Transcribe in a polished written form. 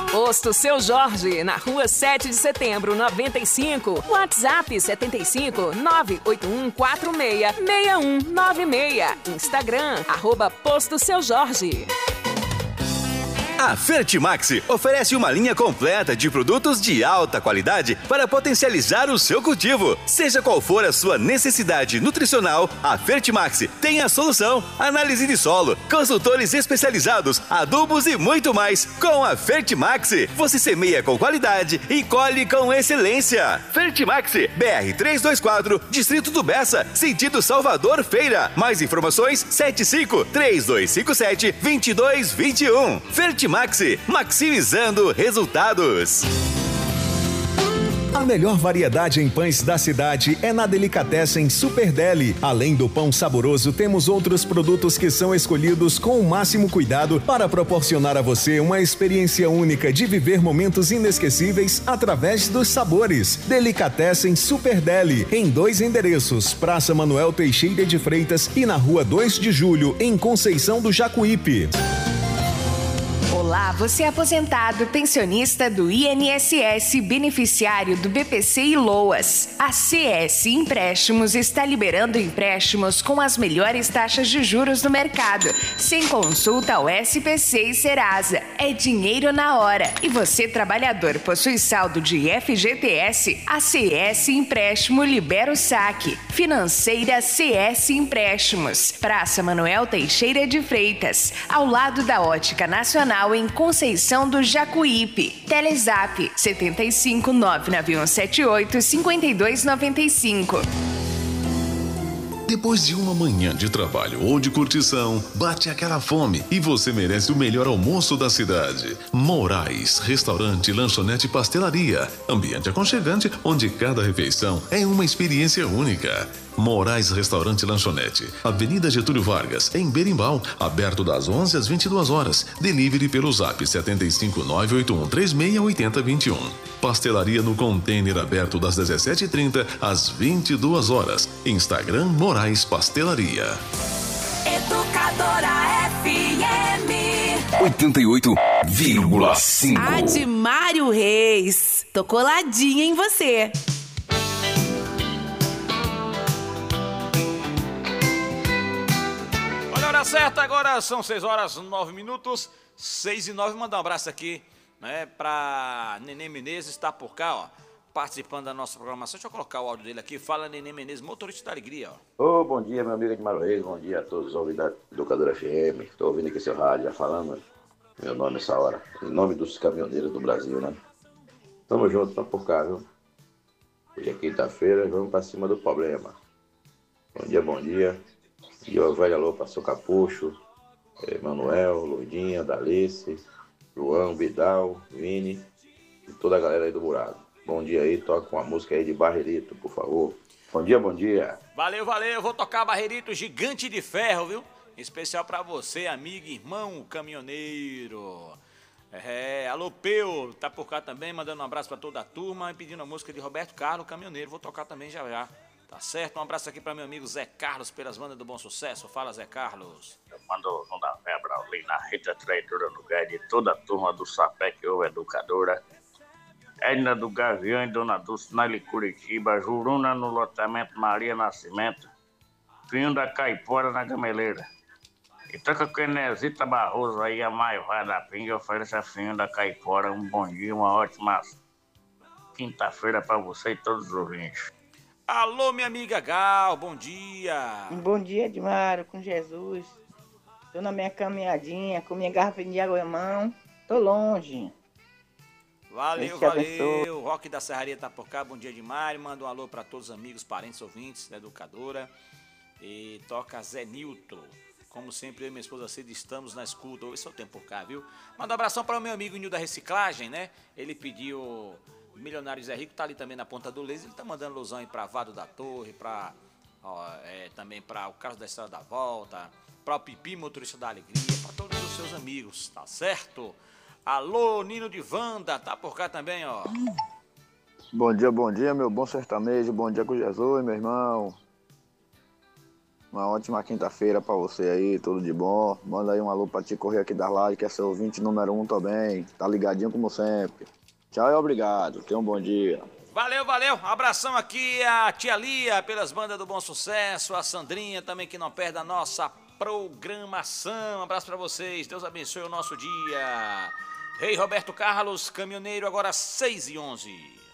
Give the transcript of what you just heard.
Posto Seu Jorge, na rua 7 de setembro, 95. WhatsApp 75 98146 6196. Instagram, @Posto Seu Jorge. A Fertimax oferece uma linha completa de produtos de alta qualidade para potencializar o seu cultivo. Seja qual for a sua necessidade nutricional, a Fertimax tem a solução. Análise de solo, consultores especializados, adubos e muito mais. Com a Fertimax, você semeia com qualidade e colhe com excelência. Fertimax, BR 324, Distrito do Bessa, sentido Salvador Feira. Mais informações, 75-3257-2221. Fertimax, maximizando resultados. A melhor variedade em pães da cidade é na Delicatessen Super Deli. Além do pão saboroso, temos outros produtos que são escolhidos com o máximo cuidado para proporcionar a você uma experiência única de viver momentos inesquecíveis através dos sabores. Delicatessen Super Deli, em 2 endereços, Praça Manuel Teixeira de Freitas e na Rua 2 de Julho, em Conceição do Jacuípe. Olá, você é aposentado, pensionista do INSS, beneficiário do BPC e LOAS. A CS Empréstimos está liberando empréstimos com as melhores taxas de juros do mercado, sem consulta ao SPC e Serasa. É dinheiro na hora. E você, trabalhador, possui saldo de FGTS? A CS Empréstimo libera o saque. Financeira CS Empréstimos. Praça Manuel Teixeira de Freitas, ao lado da Ótica Nacional, em Conceição do Jacuípe. Telezap 75 99178 5295. Depois de uma manhã de trabalho ou de curtição, bate aquela fome e você merece o melhor almoço da cidade. Moraes, restaurante, lanchonete e pastelaria. Ambiente aconchegante, onde cada refeição é uma experiência única. Moraes Restaurante e Lanchonete, Avenida Getúlio Vargas, em Berimbau, aberto das 11 às 22 horas. Delivery pelo Zap 75981368021. Pastelaria no container aberto das 17h30 às 22 horas. Instagram Moraes Pastelaria. Educadora FM 88,5. A de Mário Reis. Tô coladinha em você. Hora certa, agora são 6h09, 6h09. Mandar um abraço aqui, né, pra Nenê Menezes, está por cá, ó, participando da nossa programação. Deixa eu colocar o áudio dele aqui. Fala, Nenê Menezes, motorista da alegria, ó. Ô, bom dia, meu amigo de Maroeiro, bom dia a todos os ouvintes da Educadora FM. Estou ouvindo aqui seu rádio, já falando meu nome essa hora, em nome dos caminhoneiros do Brasil, né? Tamo junto, tamo por cá, viu? Hoje é quinta-feira, vamos pra cima do problema. Bom dia, bom dia. E o velho alô para seu Capucho, Manuel, Lourdinha, Dalice, João, Vidal, Vini e toda a galera aí do Burado. Bom dia aí, toca uma música aí de Barreirito, por favor. Bom dia, bom dia. Valeu, valeu, vou tocar Barreirito Gigante de Ferro, viu? Especial pra você, amigo e irmão caminhoneiro. Alô, Peu, tá por cá também, mandando um abraço pra toda a turma e pedindo a música de Roberto Carlos, caminhoneiro. Vou tocar também já já. Tá certo? Um abraço aqui para meu amigo Zé Carlos, pelas bandas do Bom Sucesso. Fala, Zé Carlos. Eu mando um da Febra ali na Rita Traidora no Gás de toda a turma do Sapé que ouve Educadora. Edna do Gavião e Dona Dulce na Curitiba. Juruna no lotamento Maria Nascimento. Pinho da Caipora na Gameleira. E toca com a Enesita Barroso aí, a Maivá da Pinga. Oferece a Pinho da Caipora. Um bom dia, uma ótima quinta-feira para você e todos os ouvintes. Alô, minha amiga Gal, bom dia. Bom dia, Edmário, com Jesus. Tô na minha caminhadinha, com minha garrafa de água em mão. Tô longe. Valeu, valeu. Rock da Serraria tá por cá, bom dia, Edmário. Manda um alô pra todos os amigos, parentes, ouvintes da Educadora. E toca Zé Nilton. Como sempre, eu e minha esposa Cida estamos na escuta. Esse é o tempo por cá, viu? Manda um abração para o meu amigo Nil da Reciclagem, né? Ele pediu... Milionário Zé Rico tá ali também na Ponta do Laser. Ele tá mandando alusão aí pra Vado da Torre, também pra o Carlos da Estrada da Volta, pra o Pipi, motorista da Alegria, pra todos os seus amigos, tá certo? Alô, Nino de Wanda, tá por cá também, ó. Bom dia, meu bom sertanejo. Bom dia com Jesus, meu irmão. Uma ótima quinta-feira pra você aí, tudo de bom. Manda aí um alô pra te correr aqui das lajes, que é seu ouvinte número 1 também. Tá ligadinho como sempre. Tchau e obrigado. Tenha um bom dia. Valeu, valeu. Abração aqui a tia Lia pelas bandas do Bom Sucesso, a Sandrinha também que não perde a nossa programação. Um abraço pra vocês. Deus abençoe o nosso dia. Rei Roberto Carlos, caminhoneiro, agora 6h11.